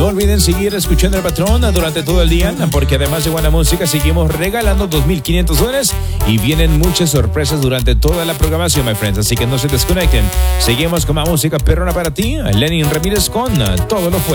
No olviden seguir escuchando el patrón durante todo el día, porque además de buena música, seguimos regalando $2,500 y vienen muchas sorpresas durante toda la programación, my friends. Así que no se desconecten. Seguimos con más música perrona para ti. Lenin Ramírez con Todo lo Fuerte.